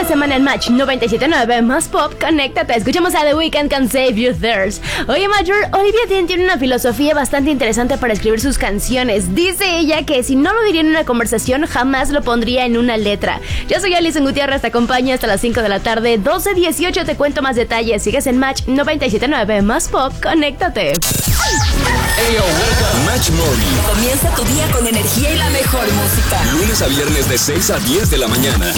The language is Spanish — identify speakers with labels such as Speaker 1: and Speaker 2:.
Speaker 1: la semana en Match 97.9 más pop, conéctate. Escuchamos a The Weeknd con Save Your Thirst. Oye, Major, Olivia Dean tiene una filosofía bastante interesante para escribir sus canciones. Dice ella que si no lo diría en una conversación, jamás lo pondría en una letra. Yo soy Alison Gutiérrez, te acompaño hasta las 5 de la tarde, 12:18, te cuento más detalles. Sigues en Match 97.9 más pop, conéctate.
Speaker 2: Hey, Match Morning.
Speaker 3: Comienza tu día con energía y la mejor música.
Speaker 2: Lunes a viernes de 6 a 10 de la mañana.